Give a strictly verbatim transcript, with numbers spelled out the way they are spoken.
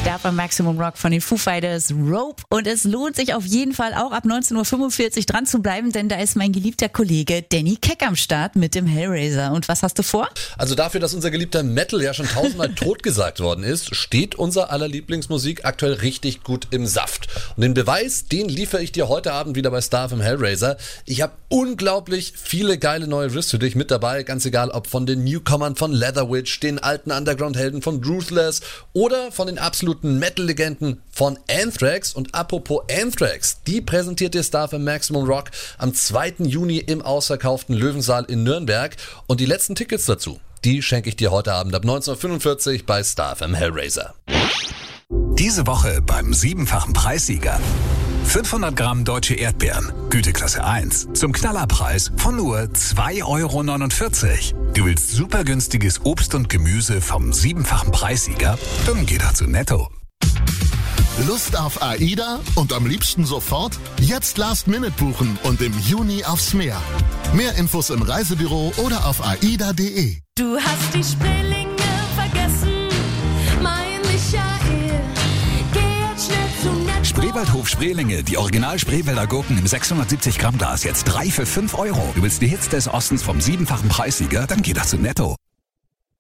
Da beim Maximum Rock von den Foo Fighters, Rope. Und es lohnt sich auf jeden Fall auch ab neunzehn Uhr fünfundvierzig dran zu bleiben, denn da ist mein geliebter Kollege Danny Keck am Start mit dem Hellraiser. Und was hast du vor? Also dafür, dass unser geliebter Metal ja schon tausendmal totgesagt worden ist, steht unser aller Lieblingsmusik aktuell richtig gut im Saft. Und den Beweis, den liefere ich dir heute Abend wieder bei Star F M Hellraiser. Ich habe unglaublich viele geile neue Riffs für dich mit dabei, ganz egal ob von den Newcomern von Leatherwitch, den alten Underground-Helden von Ruthless oder von den absoluten Metal-Legenden von Anthrax. Und apropos Anthrax, die präsentiert dir Star F M Maximum Rock am zweiten Juni im ausverkauften Löwensaal in Nürnberg. Und die letzten Tickets dazu, die schenke ich dir heute Abend ab neunzehn Uhr fünfundvierzig bei Star F M Hellraiser. Diese Woche beim siebenfachen Preissieger. fünfhundert Gramm deutsche Erdbeeren, Güteklasse eins, zum Knallerpreis von nur zwei Euro neunundvierzig. Du willst super günstiges Obst und Gemüse vom siebenfachen Preissieger? Dann geh doch zu Netto. Lust auf AIDA und am liebsten sofort? Jetzt Last Minute buchen und im Juni aufs Meer. Mehr Infos im Reisebüro oder auf aida punkt de. Du hast die Spreelinge vergessen, mein Michael. Geh jetzt schnell zu Netto. Spreewaldhof Spreelinge, die Original Spreewälder Gurken im sechshundertsiebzig Gramm Glas, jetzt drei für fünf Euro. Du willst die Hits des Ostens vom siebenfachen Preissieger? Dann geh doch zu Netto.